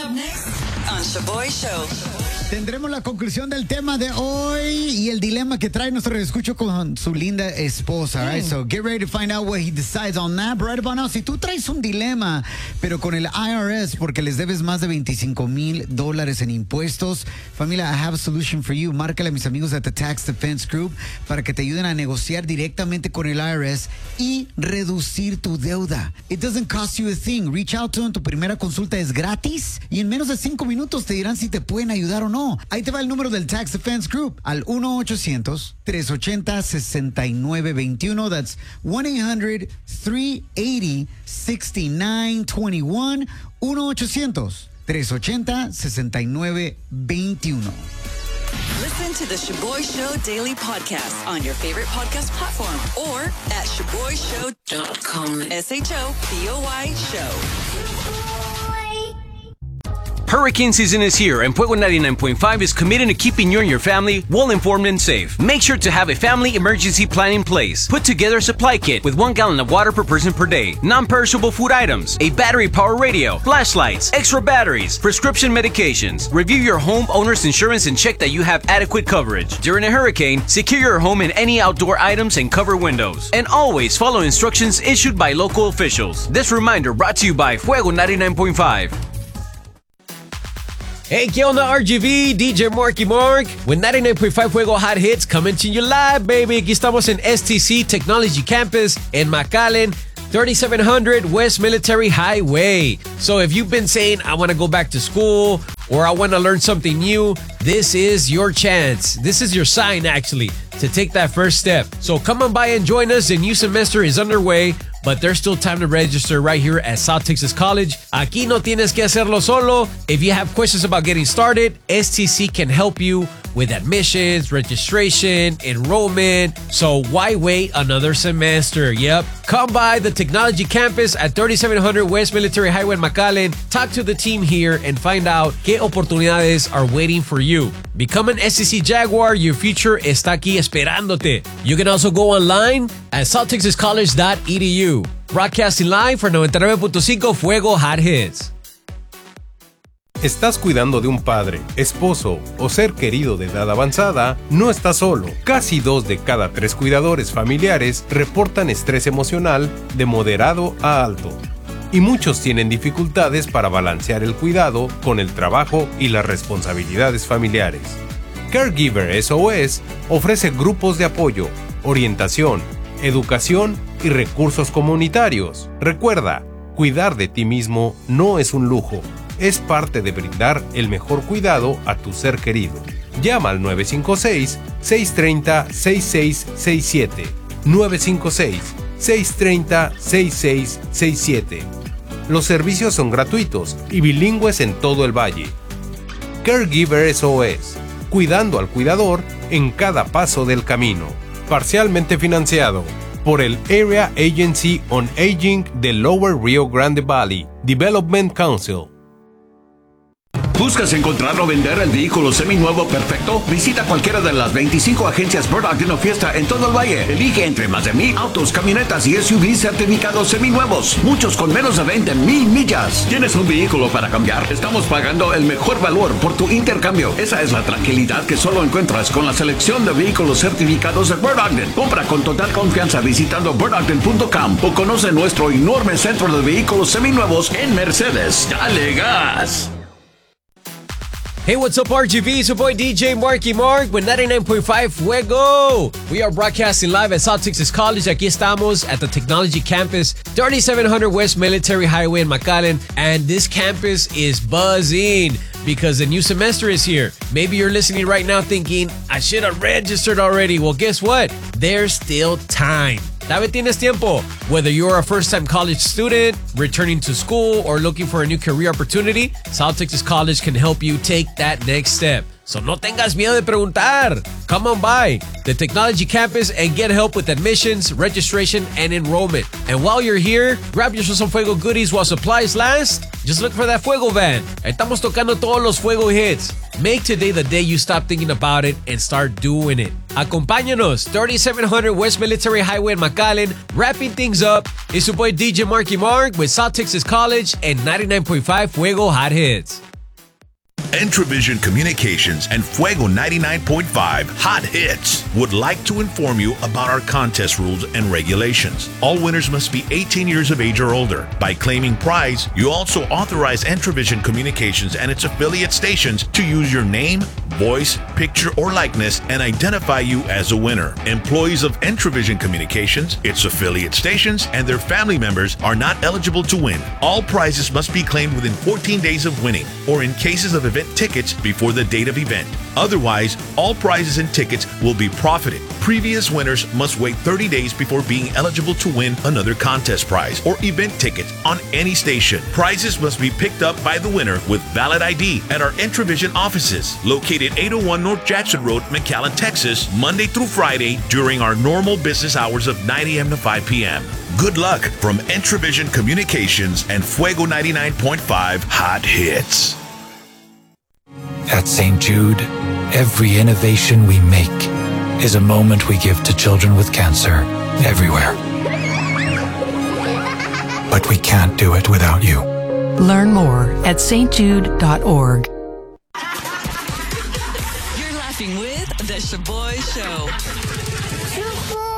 Up next on Shaboy Show. Tendremos la conclusión del tema de hoy y el dilema que trae nuestro escucho con su linda esposa. Right? So get ready to find out what he decides on that. Right about now, si tú traes un dilema, pero con el IRS porque les debes más de $25,000 en impuestos, familia, I have a solution for you. Márcale a mis amigos at the Tax Defense Group para que te ayuden a negociar directamente con el IRS y reducir tu deuda. It doesn't cost you a thing. Reach out to them. Tu primera consulta es gratis y en menos de 5 minutos te dirán si te pueden ayudar o no. Ahí te va el número del Tax Defense Group al 1-800-380-6921. That's 1-800-380-6921. 1-800-380-6921. Listen to the Shaboy Show Daily Podcast on your favorite podcast platform or at ShaboyShow.com. SHOPOY Show. Hurricane season is here, and Fuego 99.5 is committed to keeping you and your family well-informed and safe. Make sure to have a family emergency plan in place. Put together a supply kit with 1 gallon of water per person per day, non-perishable food items, a battery-powered radio, flashlights, extra batteries, prescription medications. Review your homeowner's insurance and check that you have adequate coverage. During a hurricane, secure your home and any outdoor items and cover windows. And always follow instructions issued by local officials. This reminder brought to you by Fuego 99.5. Hey, ¿qué onda, RGV? DJ Marky Mark with 99.5 Fuego Hot Hits coming to you live, baby. Aquí estamos en STC Technology Campus en McAllen, 3700 West Military Highway. So if you've been saying, I want to go back to school or I want to learn something new, this is your chance. This is your sign, actually, to take that first step. So come on by and join us. The new semester is underway, but there's still time to register right here at South Texas College. Aquí no tienes que hacerlo solo. If you have questions about getting started, STC can help you with admissions, registration, enrollment. So why wait another semester? Yep. Come by the Technology Campus at 3700 West Military Highway in McAllen. Talk to the team here and find out qué oportunidades are waiting for you. Become an STC Jaguar. Your future está aquí esperándote. You can also go online at southtexascollege.edu. Broadcasting live for 99.5 Fuego Hot Hits. ¿Estás cuidando de un padre, esposo o ser querido de edad avanzada? No estás solo. Casi 2 de cada 3 cuidadores familiares reportan estrés emocional de moderado a alto. Y muchos tienen dificultades para balancear el cuidado con el trabajo y las responsabilidades familiares. Caregiver SOS ofrece grupos de apoyo, orientación, educación y recursos comunitarios. Recuerda, cuidar de ti mismo no es un lujo. Es parte de brindar el mejor cuidado a tu ser querido. Llama al 956-630-6667. 956-630-6667. Los servicios son gratuitos y bilingües en todo el valle. Caregiver SOS. Cuidando al cuidador en cada paso del camino. Parcialmente financiado por el Area Agency on Aging de Lower Rio Grande Valley Development Council. ¿Buscas encontrar o vender el vehículo seminuevo perfecto? Visita cualquiera de las 25 agencias Bird Dino Fiesta en todo el valle. Elige entre más de 1,000 autos, camionetas y SUVs certificados seminuevos, muchos con menos de 20,000 millas. ¿Tienes un vehículo para cambiar? Estamos pagando el mejor valor por tu intercambio. Esa es la tranquilidad que solo encuentras con la selección de vehículos certificados de Bird Ogden. Compra con total confianza visitando birdogden.com o conoce nuestro enorme centro de vehículos seminuevos en Mercedes. ¡Dale gas! Hey, what's up, RGV? It's your boy DJ Marky Mark with 99.5 Fuego. We are broadcasting live at South Texas College. Aquí estamos at the Technology Campus, 3700 West Military Highway in McAllen. And this campus is buzzing because the new semester is here. Maybe you're listening right now thinking, I should have registered already. Well, guess what? There's still time. Todavía tienes tiempo. Whether you're a first-time college student, returning to school, or looking for a new career opportunity, South Texas College can help you take that next step. So no tengas miedo de preguntar. Come on by the Technology Campus and get help with admissions, registration, and enrollment. And while you're here, grab yourself some Fuego goodies while supplies last. Just look for that Fuego van. Estamos tocando todos los Fuego hits. Make today the day you stop thinking about it and start doing it. Acompáñanos, 3700 West Military Highway in McAllen. Wrapping things up, it's your boy DJ Marky Mark with South Texas College and 99.5 Fuego Hot Hits. Entravision Communications and Fuego 99.5 Hot Hits would like to inform you about our contest rules and regulations. All winners must be 18 years of age or older. By claiming prize, you also authorize Entravision Communications and its affiliate stations to use your name, voice, picture, or likeness and identify you as a winner. Employees of Entravision Communications, its affiliate stations, and their family members are not eligible to win. All prizes must be claimed within 14 days of winning, or in cases of event tickets before the date of event. Otherwise, all prizes and tickets will be profited. Previous winners must wait 30 days before being eligible to win another contest prize or event ticket on any station. Prizes must be picked up by the winner with valid ID at our Entravision offices, located 801 North Jackson Road, McAllen, Texas, Monday through Friday during our normal business hours of 9 a.m. to 5 p.m. Good luck from Entravision Communications and Fuego 99.5 Hot Hits. At St. Jude, every innovation we make is a moment we give to children with cancer everywhere. But we can't do it without you. Learn more at stjude.org. You're laughing with The Shaboy Show.